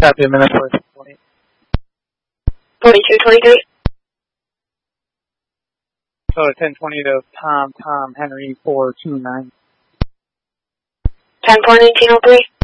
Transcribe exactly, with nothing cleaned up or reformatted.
Copy, Minnesota twenty. forty-two twenty-three. So ten twenty to Tom, Tom, Henry, four two nine. ten four nineteen oh three.